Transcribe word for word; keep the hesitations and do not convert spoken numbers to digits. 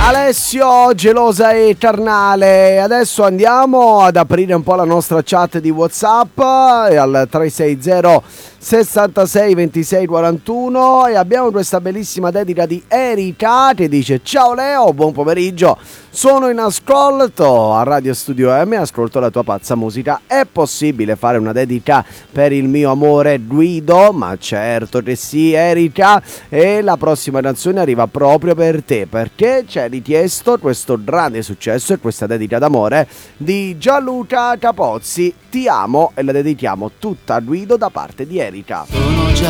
Alessio, gelosa e carnale. Adesso andiamo ad aprire un po' la nostra chat di WhatsApp al tre sei zero sessantasei ventisei quarantuno e abbiamo questa bellissima dedica di Erika che dice: ciao Leo, buon pomeriggio, sono in ascolto a Radio Studio M, ascolto la tua pazza musica. È possibile fare una dedica per il mio amore Guido? Ma certo che sì, Erika, e la prossima canzone arriva proprio per te perché c'è richiesto questo grande successo e questa dedica d'amore di Gianluca Capozzi. Ti amo, e la dedichiamo tutta a Guido da parte di Erika. Sono già